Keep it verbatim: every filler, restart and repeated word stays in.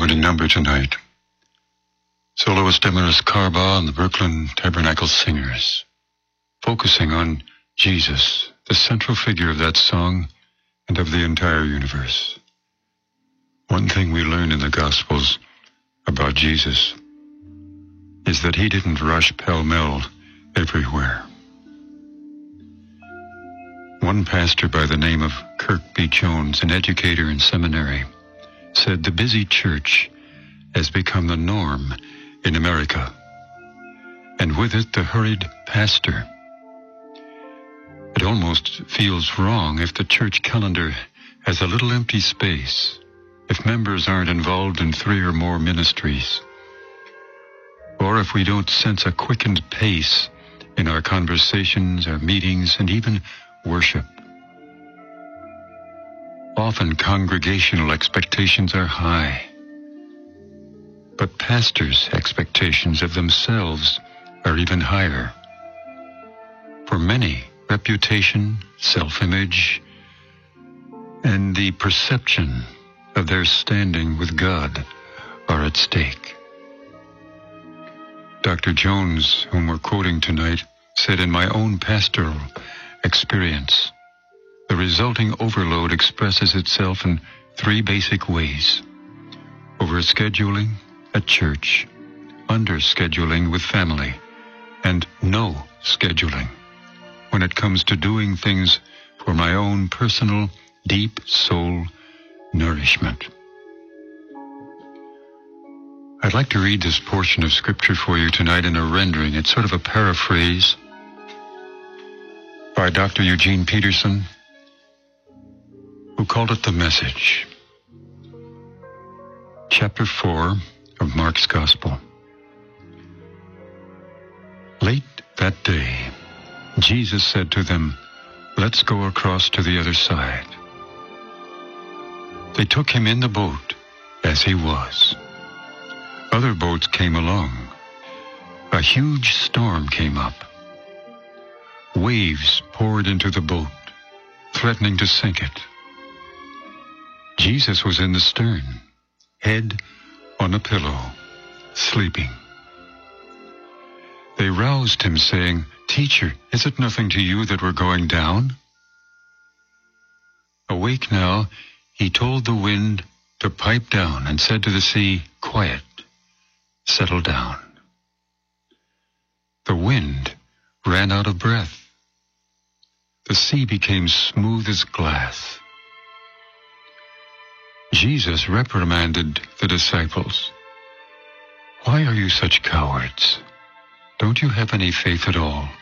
opening number tonight. Soloist Demaris Karba and the Brooklyn Tabernacle Singers, focusing on Jesus, the central figure of that song and of the entire universe. One thing we learn in the Gospels about Jesus is that he didn't rush pell-mell everywhere. One pastor by the name of Kirk B. Jones, an educator in seminary, said the busy church has become the norm in America, and with it the hurried pastor. It almost feels wrong if the church calendar has a little empty space, if members aren't involved in three or more ministries, or if we don't sense a quickened pace in our conversations, our meetings, and even worship. Often congregational expectations are high, but pastors' expectations of themselves are even higher. For many, reputation, self-image, and the perception of their standing with God are at stake. Doctor Jones, whom we're quoting tonight, said, "In my own pastoral experience, the resulting overload expresses itself in three basic ways: overscheduling at church, underscheduling with family, and no scheduling when it comes to doing things for my own personal, deep soul nourishment." I'd like to read this portion of Scripture for you tonight in a rendering. It's sort of a paraphrase by Doctor Eugene Peterson, who called it The Message. Chapter four of Mark's Gospel. Late that day, Jesus said to them, "Let's go across to the other side." They took him in the boat as he was. Other boats came along. A huge storm came up. Waves poured into the boat, threatening to sink it. Jesus was in the stern, head on a pillow, sleeping. They roused him, saying, "Teacher, is it nothing to you that we're going down?" Awake now, he told the wind to pipe down and said to the sea, "Quiet, settle down." The wind ran out of breath. The sea became smooth as glass. Jesus reprimanded the disciples. "Why are you such cowards? Don't you have any faith at all?"